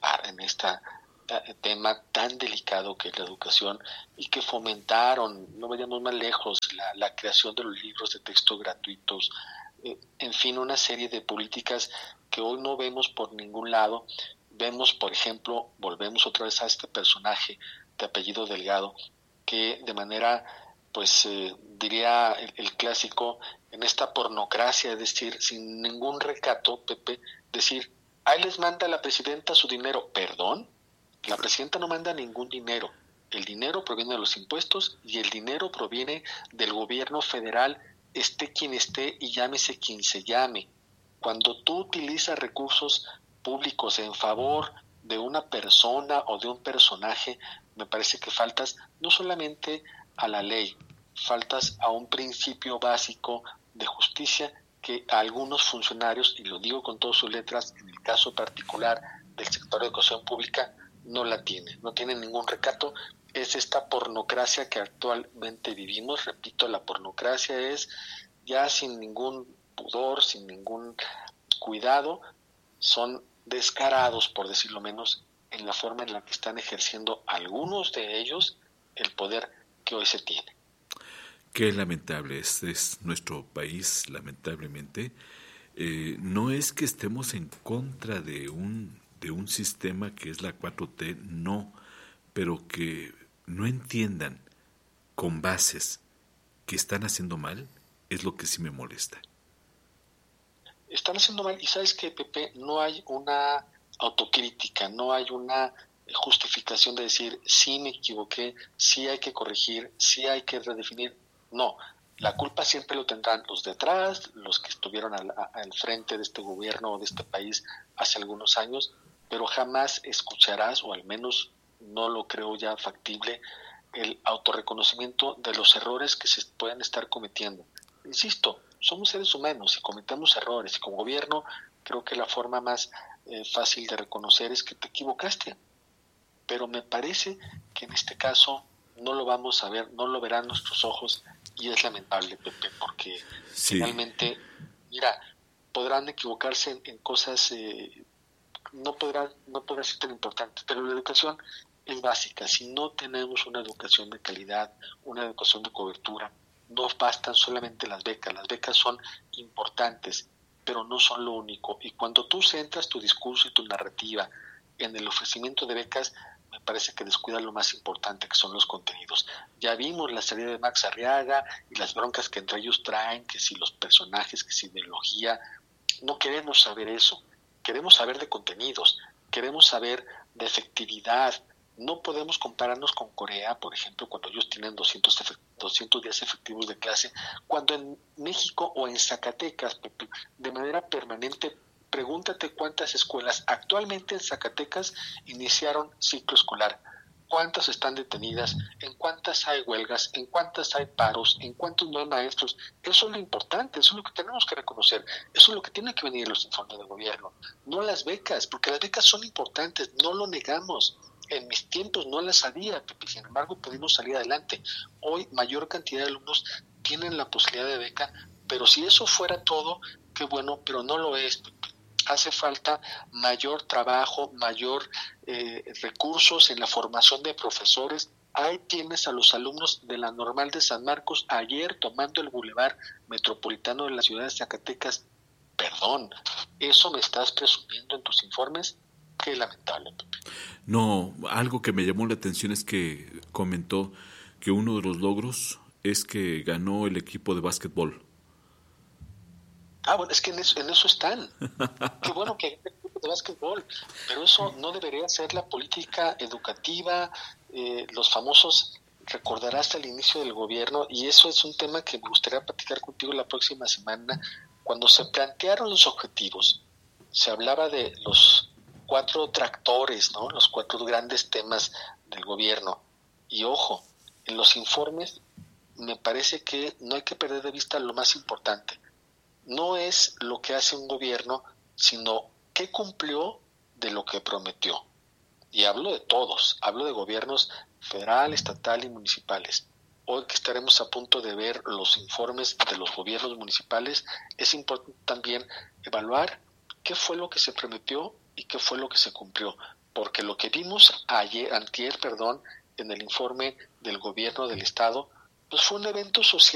tema tan delicado que es la educación, y que fomentaron, no vayamos más lejos, la creación de los libros de texto gratuitos, en fin, una serie de políticas que hoy no vemos por ningún lado. Vemos, por ejemplo, volvemos otra vez a este personaje de apellido Delgado, que de manera, pues diría el clásico, en esta pornocracia, es decir, sin ningún recato, Pepe, decir, ahí les manda la presidenta su dinero. ¿Perdón? La presidenta no manda ningún dinero. El dinero proviene de los impuestos y el dinero proviene del gobierno federal, esté quien esté y llámese quien se llame. Cuando tú utilizas recursos públicos en favor de una persona o de un personaje, me parece que faltas no solamente a la ley, faltas a un principio básico de justicia que a algunos funcionarios, y lo digo con todas sus letras, en el caso particular del sector de educación pública, no la tienen, no tienen ningún recato. Es esta pornocracia que actualmente vivimos. Repito, la pornocracia es ya sin ningún pudor, sin ningún cuidado, son descarados, por decirlo menos, en la forma en la que están ejerciendo algunos de ellos el poder que hoy se tiene. Qué lamentable es nuestro país, lamentablemente. No es que estemos en contra de un sistema que es la 4T, no, pero que no entiendan con bases que están haciendo mal, es lo que sí me molesta. Están haciendo mal, y sabes que, Pepe, no hay una autocrítica, no hay una justificación de decir, sí me equivoqué, sí hay que corregir, sí hay que redefinir. No, la culpa siempre lo tendrán los de atrás, los que estuvieron al frente de este gobierno o de este país hace algunos años, pero jamás escucharás, o al menos no lo creo ya factible, el autorreconocimiento de los errores que se pueden estar cometiendo. Insisto, somos seres humanos y cometemos errores, y como gobierno creo que la forma más fácil de reconocer es que te equivocaste, pero me parece que en este caso no lo vamos a ver, no lo verán nuestros ojos, y es lamentable, Pepe, porque finalmente, mira, podrán equivocarse en cosas, no podrá ser tan importante, pero la educación es básica. Si no tenemos una educación de calidad, una educación de cobertura, no bastan solamente las becas son importantes, pero no son lo único. Y cuando tú centras tu discurso y tu narrativa en el ofrecimiento de becas, me parece que descuidas lo más importante, que son los contenidos. Ya vimos la salida de Max Arriaga y las broncas que entre ellos traen, que si los personajes, que si ideología. No queremos saber eso, queremos saber de contenidos, queremos saber de efectividad. No podemos compararnos con Corea, por ejemplo, cuando ellos tienen 200 días efectivos de clase, cuando en México o en Zacatecas, de manera permanente, pregúntate cuántas escuelas actualmente en Zacatecas iniciaron ciclo escolar, cuántas están detenidas, en cuántas hay huelgas, en cuántas hay paros, en cuántos no hay maestros. Eso es lo importante, eso es lo que tenemos que reconocer, eso es lo que tiene que venir en los informes del gobierno, no las becas, porque las becas son importantes, no lo negamos. En mis tiempos no las había, sin embargo pudimos salir adelante. Hoy mayor cantidad de alumnos tienen la posibilidad de beca, pero si eso fuera todo, qué bueno, pero no lo es. Hace falta mayor trabajo, mayor recursos en la formación de profesores. Ahí tienes a los alumnos de la Normal de San Marcos ayer tomando el bulevar metropolitano de la ciudad de Zacatecas. Perdón, ¿eso me estás presumiendo en tus informes? Qué lamentable, Pepe. No, algo que me llamó la atención es que comentó que uno de los logros es que ganó el equipo de básquetbol. Bueno, es que en eso están. Qué bueno que hay un equipo de básquetbol, pero eso no debería ser la política educativa. Los famosos, recordarás al inicio del gobierno, y eso es un tema que me gustaría platicar contigo la próxima semana. Cuando se plantearon los objetivos, se hablaba de los 4 tractores, ¿no? Los 4 grandes temas del gobierno. Y ojo, en los informes me parece que no hay que perder de vista lo más importante. No es lo que hace un gobierno, sino qué cumplió de lo que prometió. Y hablo de todos, hablo de gobiernos federal, estatal y municipales. Hoy que estaremos a punto de ver los informes de los gobiernos municipales, es importante también evaluar qué fue lo que se prometió y qué fue lo que se cumplió. Porque lo que vimos antier, en el informe del gobierno del estado, pues fue un evento social